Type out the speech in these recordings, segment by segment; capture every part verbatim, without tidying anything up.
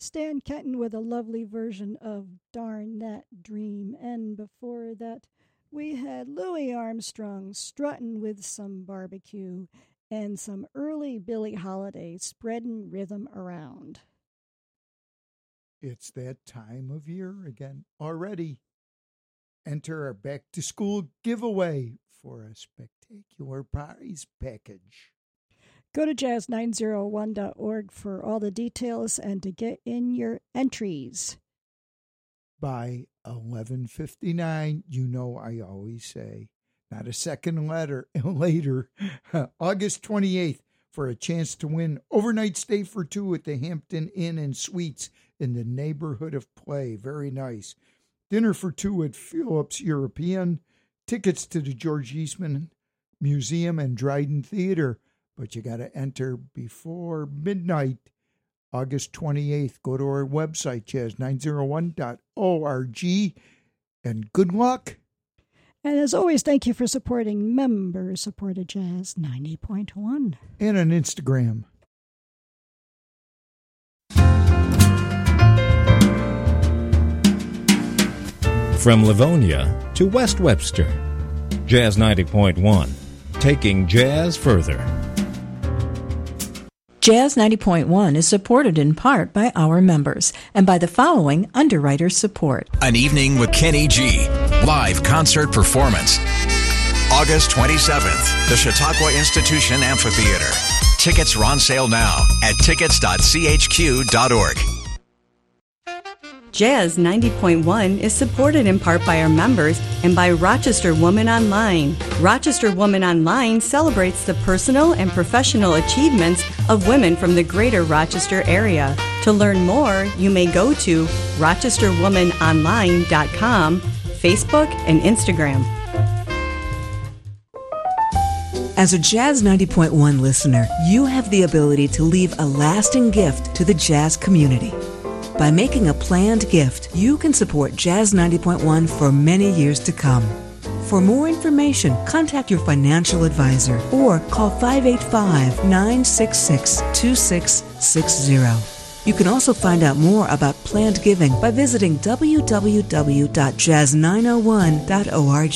Stan Kenton with a lovely version of Darn That Dream. And before that, we had Louis Armstrong strutting with some barbecue and some early Billie Holiday spreading rhythm around. It's that time of year again already. Enter our back-to-school giveaway for a spectacular prize package. Go to jazz nine oh one dot org for all the details and to get in your entries. By eleven fifty-nine, you know I always say, not a second later, later, August twenty-eighth, for a chance to win overnight stay for two at the Hampton Inn and Suites in the neighborhood of Play. Very nice. Dinner for two at Phillips European. Tickets to the George Eastman Museum and Dryden Theater. But you got to enter before midnight, August twenty-eighth. Go to our website, jazz nine oh one dot org. And good luck. And as always, thank you for supporting member-supported Jazz ninety point one. And on Instagram. From Livonia to West Webster, Jazz ninety point one, taking jazz further. Jazz ninety point one is supported in part by our members and by the following underwriter support. An Evening with Kenny G. Live concert performance. August twenty-seventh, the Chautauqua Institution Amphitheater. Tickets are on sale now at tickets dot c h q dot org. Jazz ninety point one is supported in part by our members and by Rochester Woman Online. Rochester Woman Online celebrates the personal and professional achievements of women from the greater Rochester area. To learn more, you may go to rochester woman online dot com, Facebook, and Instagram. As a Jazz ninety point one listener, you have the ability to leave a lasting gift to the jazz community. By making a planned gift, you can support Jazz ninety point one for many years to come. For more information, contact your financial advisor or call five eight five, nine six six, two six six zero. You can also find out more about planned giving by visiting w w w dot jazz nine oh one dot org.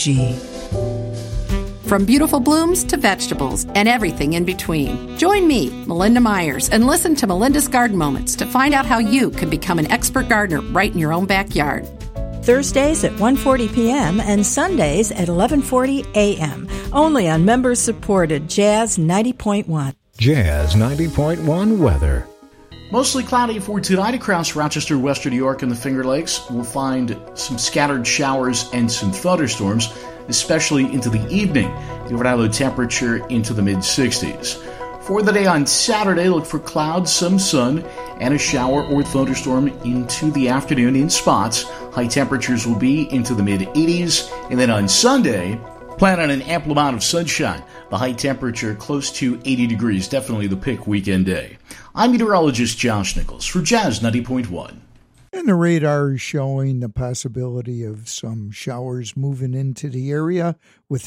From beautiful blooms to vegetables and everything in between. Join me, Melinda Myers, and listen to Melinda's Garden Moments to find out how you can become an expert gardener right in your own backyard. Thursdays at one forty p.m. and Sundays at eleven forty a.m. Only on members-supported Jazz ninety point one. Jazz ninety point one weather. Mostly cloudy for tonight across Rochester, Western New York, and the Finger Lakes. We'll find some scattered showers and some thunderstorms, especially into the evening. The overnight low temperature into the mid-sixties. For the day on Saturday, look for clouds, some sun, and a shower or thunderstorm into the afternoon in spots. High temperatures will be into the mid-eighties. And then on Sunday, plan on an ample amount of sunshine. The high temperature close to eighty degrees, definitely the pick weekend day. I'm meteorologist Josh Nichols for Jazz ninety point one. And the radar is showing the possibility of some showers moving into the area with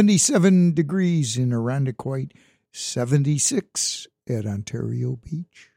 seventy-seven degrees in Irondequoit, seventy-six at Ontario Beach.